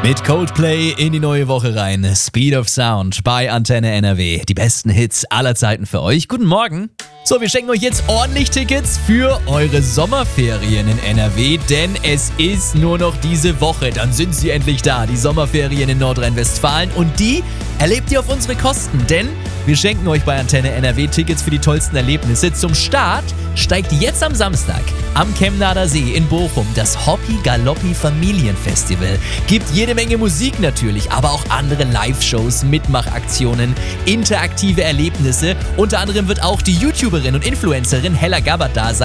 Mit Coldplay in die neue Woche rein. Speed of Sound bei Antenne NRW. Die besten Hits aller Zeiten für euch. Guten Morgen. So, wir schenken euch jetzt ordentlich Tickets für eure Sommerferien in NRW, denn es ist nur noch diese Woche. Dann sind sie endlich da, die Sommerferien in Nordrhein-Westfalen. Und die erlebt ihr auf unsere Kosten, denn wir schenken euch bei Antenne NRW Tickets für die tollsten Erlebnisse. Zum Start steigt jetzt am Samstag am Chemnader See in Bochum das Hoppi Galoppi Familienfestival. Gibt jede Menge Musik natürlich, aber auch andere Live-Shows, Mitmachaktionen, interaktive Erlebnisse. Unter anderem wird auch die YouTuberin und Influencerin Hella Gabbard da sein.